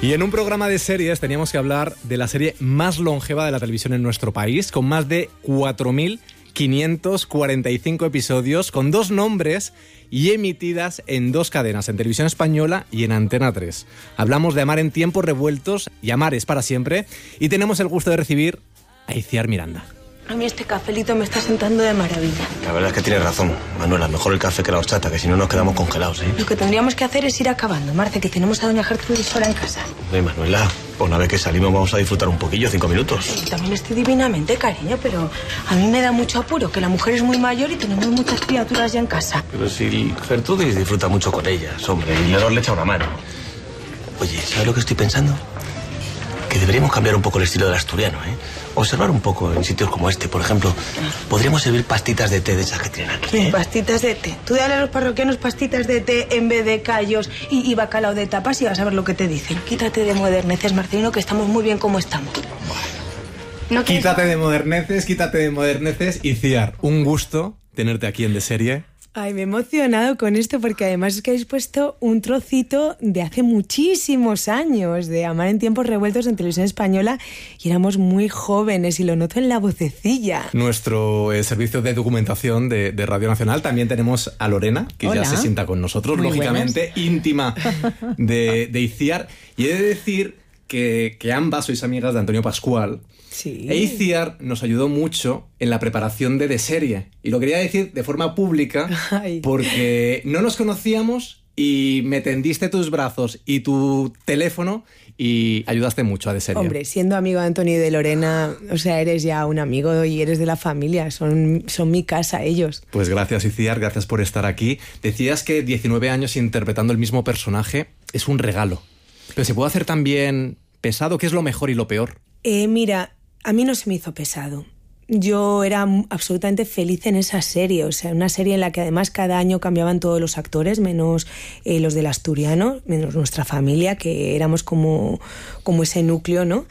Y en un programa de series teníamos que hablar de la serie más longeva de la televisión en nuestro país, con más de 4.545 episodios, con 2 nombres y emitidas en 2 cadenas, en Televisión Española y en Antena 3. Hablamos de Amar en tiempos revueltos y Amar es para siempre, y tenemos el gusto de recibir a Itziar Miranda. A mí este cafelito me está sentando de maravilla. La verdad es que tienes razón, Manuela. Mejor el café que la horchata, que si no nos quedamos congelados, ¿eh? Lo que tendríamos que hacer es ir acabando, Marce, que tenemos a doña Gertrudis sola en casa. Manuela, pues una vez que salimos vamos a disfrutar un poquillo, 5 minutos. Yo también estoy divinamente, cariño, pero a mí me da mucho apuro, que la mujer es muy mayor y tenemos muchas criaturas ya en casa. Pero si Gertrudis disfruta mucho con ellas, hombre, y le echa una mano. Oye, ¿sabes lo que estoy pensando? Que deberíamos cambiar un poco el estilo del asturiano, ¿eh? Observar un poco en sitios como este, por ejemplo. Podríamos servir pastitas de té de esas que tienen aquí, ¿eh? Pastitas de té. Tú dale a los parroquianos pastitas de té en vez de callos y bacalao de tapas y vas a ver lo que te dicen. Quítate de moderneces, Marcelino, que estamos muy bien como estamos. ¿No quítate de moderneces, Itziar, un gusto tenerte aquí en De Serie. Ay, me he emocionado con esto porque además es que habéis puesto un trocito de hace muchísimos años de Amar en tiempos revueltos en Televisión Española y éramos muy jóvenes y lo noto en la vocecilla. Nuestro servicio de documentación de Radio Nacional. También tenemos a Lorena, que Hola. ya se sienta con nosotros, muy lógicamente, buenas. Íntima de Itziar. Y he de decir que ambas sois amigas de Antonio Pascual. Sí. E Itziar nos ayudó mucho en la preparación de Serie. Y lo quería decir de forma pública porque no nos conocíamos y me tendiste tus brazos y tu teléfono y ayudaste mucho a De Serie. Hombre, siendo amigo de Antonio y de Lorena, o sea, eres ya un amigo y eres de la familia, son mi casa ellos. Pues gracias, Itziar, gracias por estar aquí. Decías que 19 años interpretando el mismo personaje es un regalo. Pero se puede hacer también pesado. ¿Qué es lo mejor y lo peor? Mira, a mí no se me hizo pesado. Yo era absolutamente feliz en esa serie, o sea, una serie en la que además cada año cambiaban todos los actores, menos los del asturiano, menos nuestra familia, que éramos como ese núcleo, ¿no?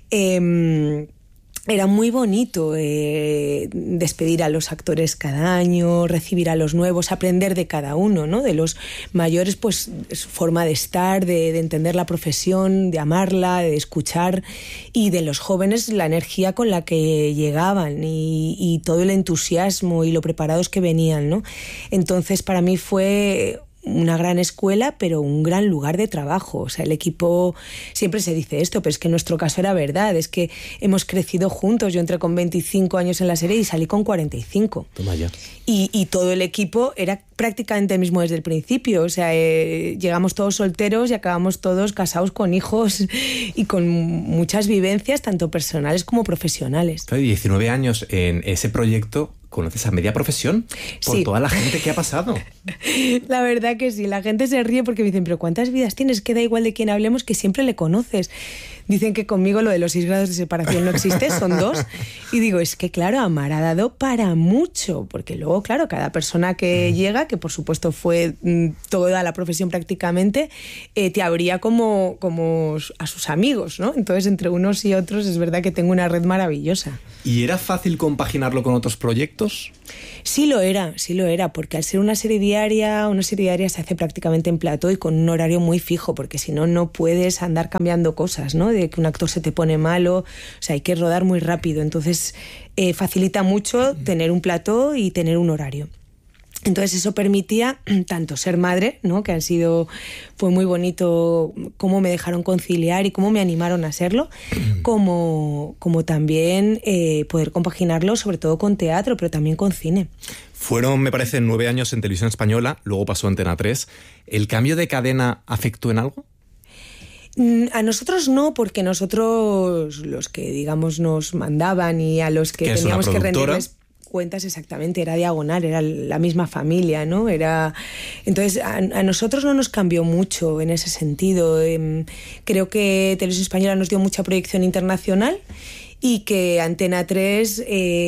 Era muy bonito despedir a los actores cada año, recibir a los nuevos, aprender de cada uno, ¿no? De los mayores, pues su forma de estar, de entender la profesión, de amarla, de escuchar, y de los jóvenes la energía con la que llegaban y todo el entusiasmo y lo preparados que venían, ¿no? Entonces para mí fue una gran escuela, pero un gran lugar de trabajo. O sea, el equipo, siempre se dice esto, pero es que en nuestro caso era verdad, es que hemos crecido juntos. Yo entré con 25 años en la serie y salí con 45. Toma ya. Y todo el equipo era prácticamente el mismo desde el principio. O sea, llegamos todos solteros y acabamos todos casados con hijos y con muchas vivencias, tanto personales como profesionales. 19 años en ese proyecto. ¿Conoces a media profesión? Por toda la gente que ha pasado. La verdad que sí, la gente se ríe porque me dicen, pero ¿cuántas vidas tienes? Que da igual de quién hablemos, que siempre le conoces. Dicen que conmigo lo de los 6 grados de separación no existe, son 2. Y digo, es que claro, Amar ha dado para mucho, porque luego, claro, cada persona que llega, que por supuesto fue toda la profesión prácticamente, te abría como a sus amigos, ¿no? Entonces, entre unos y otros, es verdad que tengo una red maravillosa. ¿Y era fácil compaginarlo con otros proyectos? Sí lo era, porque al ser una serie diaria se hace prácticamente en plató y con un horario muy fijo, porque si no, no puedes andar cambiando cosas, ¿no? De que un actor se te pone malo, o sea, hay que rodar muy rápido. Entonces, facilita mucho tener un plató y tener un horario. Entonces eso permitía tanto ser madre, ¿no? Que fue muy bonito cómo me dejaron conciliar y cómo me animaron a serlo, como también poder compaginarlo sobre todo con teatro, pero también con cine. Fueron, me parece, 9 años en Televisión Española, luego pasó a Antena 3. ¿El cambio de cadena afectó en algo? A nosotros no, porque nosotros, los que digamos nos mandaban y a los que teníamos que rendirles cuentas, exactamente, era diagonal, era la misma familia, ¿no? Entonces, a nosotros no nos cambió mucho en ese sentido. Creo que Televisión Española nos dio mucha proyección internacional y que Antena 3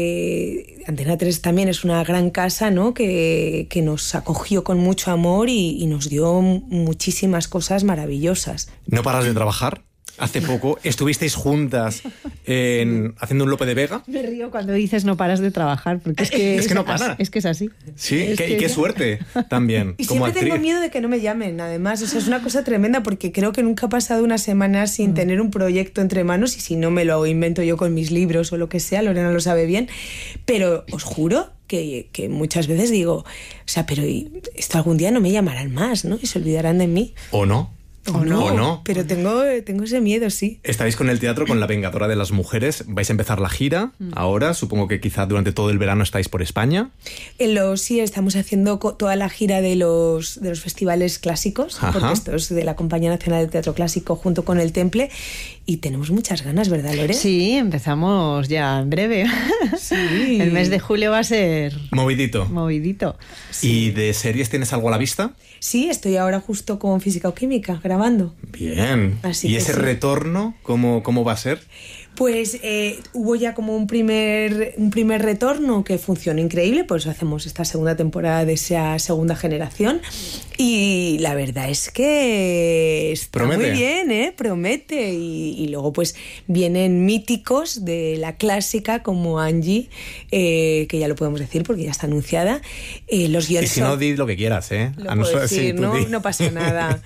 también es una gran casa, ¿no? Que nos acogió con mucho amor y nos dio muchísimas cosas maravillosas. ¿No paras de trabajar? hace poco estuvisteis juntas haciendo un Lope de Vega. Me río cuando dices no paras de trabajar, porque es que no para. Es que es así. Sí, y qué suerte también. Y como siempre actriz. tengo miedo de que no me llamen, además. O sea, es una cosa tremenda porque creo que nunca ha pasado una semana sin tener un proyecto entre manos, y si no me lo invento yo con mis libros o lo que sea, Lorena lo sabe bien. Pero os juro que muchas veces digo, o sea, pero esto algún día no me llamarán más, ¿no? Y se olvidarán de mí. ¿O no? O no. ¿O no? Pero tengo ese miedo, sí. Estáis con el teatro, con La Vengadora de las Mujeres. Vais a empezar la gira ahora. Supongo que quizá durante todo el verano estáis por España. Sí, estamos haciendo toda la gira de los festivales clásicos. Ajá. Porque esto es de la Compañía Nacional de Teatro Clásico junto con el Temple. Y tenemos muchas ganas, ¿verdad, Lore? Sí, empezamos ya en breve. Sí. El mes de julio va a ser... Movidito. Sí. ¿Y de series tienes algo a la vista? Sí, estoy ahora justo con Física o Química, grabando. Bien. ¿Y ese retorno cómo va a ser? Pues hubo ya como un primer retorno que funcionó increíble, por eso hacemos esta segunda temporada de esa segunda generación, y la verdad es que está muy bien, promete, y luego pues vienen míticos de la clásica como Angie, que ya lo podemos decir porque ya está anunciada, los guiones. Y si no, di lo que quieras, Lo puedo decir, no pasa nada.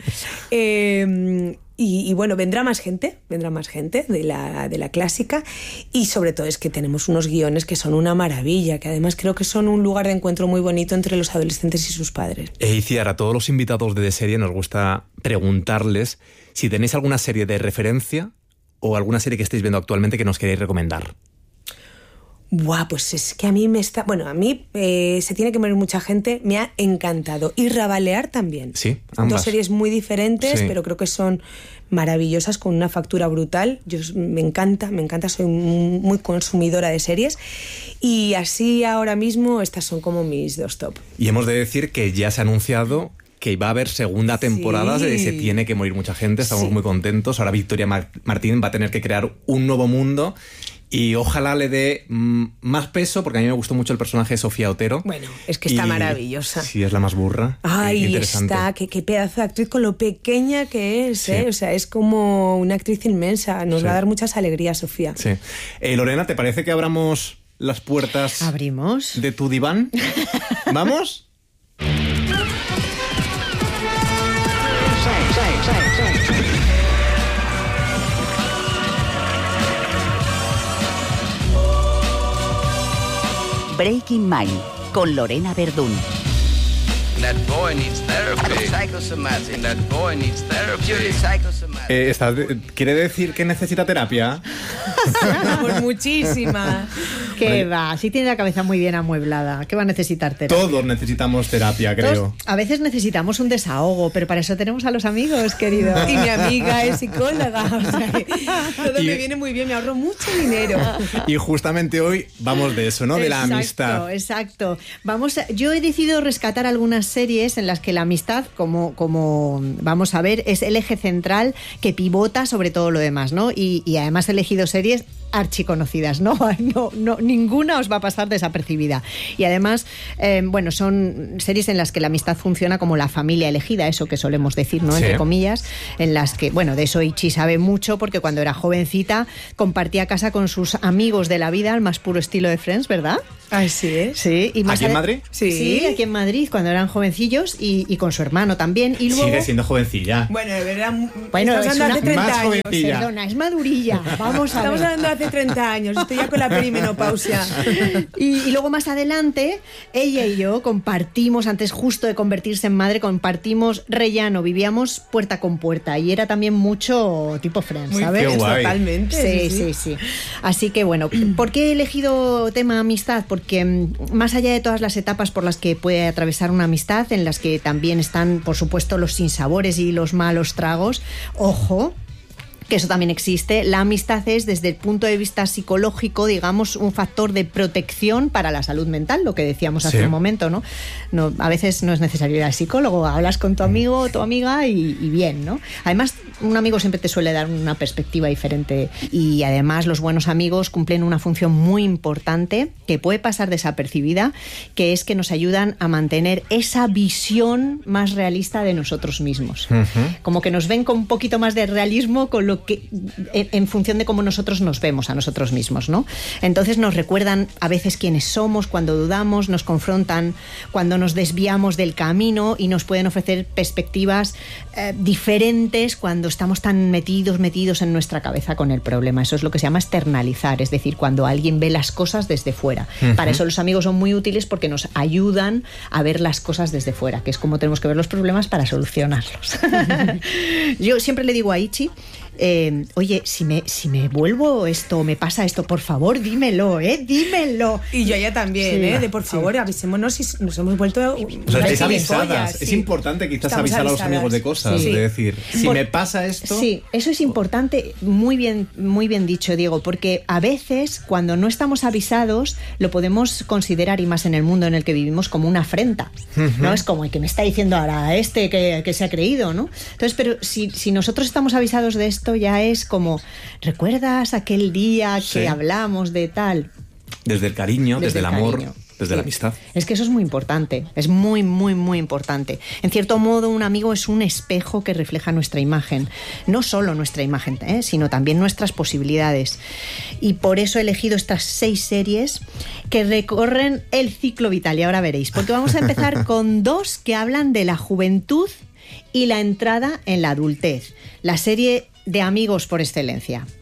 Y bueno, vendrá más gente de la clásica, y sobre todo es que tenemos unos guiones que son una maravilla, que además creo que son un lugar de encuentro muy bonito entre los adolescentes y sus padres. Iciar, a todos los invitados de serie nos gusta preguntarles si tenéis alguna serie de referencia o alguna serie que estéis viendo actualmente que nos queréis recomendar. Buah, pues es que a mí Se tiene que morir mucha gente, me ha encantado. Y Rabalear también. Sí, ambas. Dos series muy diferentes, sí, pero creo que son maravillosas, con una factura brutal. Me encanta, soy muy consumidora de series. Y así ahora mismo estas son como mis dos top. Y hemos de decir que ya se ha anunciado que va a haber segunda temporada de Se tiene que morir mucha gente. Estamos muy contentos. Ahora Victoria Martín va a tener que crear un nuevo mundo. Y ojalá le dé más peso, porque a mí me gustó mucho el personaje de Sofía Otero. Bueno, es que está maravillosa. Sí, es la más burra. Ay, está, qué pedazo de actriz con lo pequeña que es, sí. O sea, es como una actriz inmensa. Nos va a dar muchas alegrías, Sofía. Sí. Lorena, ¿te parece que abramos las puertas? ¿Abrimos? ¿De tu diván? ¿Vamos? Breaking Mind, con Lorena Verdún. That boy needs therapy. Psychosomatic. That boy needs therapy. ¿Quiere decir que necesita terapia? Pues muchísima. ¿Qué va? Sí tiene la cabeza muy bien amueblada. ¿Qué va a necesitar terapia? Todos necesitamos terapia, creo. A veces necesitamos un desahogo, pero para eso tenemos a los amigos, querido. Y mi amiga es psicóloga. O sea, todo me viene muy bien, me ahorro mucho dinero. Y justamente hoy vamos de eso, ¿no? De la amistad. Exacto. Yo he decidido rescatar algunas series en las que la amistad, como vamos a ver, es el eje central que pivota sobre todo lo demás, ¿no? Y además he elegido series archiconocidas, no, ninguna os va a pasar desapercibida. Y además, son series en las que la amistad funciona como la familia elegida, eso que solemos decir, ¿no? Sí. Entre comillas, en las que, de eso Ichi sabe mucho, porque cuando era jovencita compartía casa con sus amigos de la vida, al más puro estilo de Friends, ¿verdad? Así es. Sí. Y más ¿Aquí en Madrid? Sí, aquí en Madrid, cuando eran jovencillos, y con su hermano también. Y luego, sigue siendo jovencilla. Bueno, de verdad, es una hace 30 más años. jovencilla. Perdona, es madurilla. Vamos a ver. Estamos hablando de hace 30 años, estoy ya con la perimenopausia. Y luego más adelante, ella y yo compartimos, antes justo de convertirse en madre, compartimos rellano, vivíamos puerta con puerta, y era también mucho tipo Friends, ¿sabes? Qué guay. Totalmente. Sí. Así que ¿por qué he elegido tema amistad? Porque más allá de todas las etapas por las que puede atravesar una amistad, en las que también están, por supuesto, los sinsabores y los malos tragos, ojo, que eso también existe, la amistad es, desde el punto de vista psicológico, digamos, un factor de protección para la salud mental, lo que decíamos hace un momento, ¿no? A veces no es necesario ir al psicólogo, hablas con tu amigo o tu amiga y bien, ¿no? Además, un amigo siempre te suele dar una perspectiva diferente, y además los buenos amigos cumplen una función muy importante que puede pasar desapercibida, que es que nos ayudan a mantener esa visión más realista de nosotros mismos. Como que nos ven con un poquito más de realismo con lo que, en función de cómo nosotros nos vemos a nosotros mismos, ¿no? Entonces nos recuerdan a veces quiénes somos cuando dudamos, nos confrontan cuando nos desviamos del camino y nos pueden ofrecer perspectivas diferentes cuando estamos tan metidos en nuestra cabeza con el problema. Eso es lo que se llama externalizar, es decir, cuando alguien ve las cosas desde fuera. Para eso los amigos son muy útiles, porque nos ayudan a ver las cosas desde fuera, que es como tenemos que ver los problemas para solucionarlos. Yo siempre le digo a Ichi, oye, si me vuelvo esto, me pasa esto, por favor, dímelo, dímelo. Y yo ya también, de por favor, avisémonos si nos hemos vuelto... O sea, estáis avisadas. Sí. Es importante quizás avisar a los amigos de cosas, de decir, si me pasa esto... Sí, eso es importante, muy bien dicho, Diego, porque a veces cuando no estamos avisados lo podemos considerar, y más en el mundo en el que vivimos, como una afrenta, ¿no? Es como el que me está diciendo ahora que se ha creído, ¿no? Entonces, pero si nosotros estamos avisados de esto, ya es como, ¿recuerdas aquel día que hablamos de tal? Desde el cariño, desde el amor, desde la amistad. Es que eso es muy importante, es muy, muy, muy importante. En cierto modo, un amigo es un espejo que refleja nuestra imagen. No solo nuestra imagen, sino también nuestras posibilidades. Y por eso he elegido estas 6 series que recorren el ciclo vital. Y ahora veréis, porque vamos a empezar con 2 que hablan de la juventud y la entrada en la adultez. La serie de amigos por excelencia.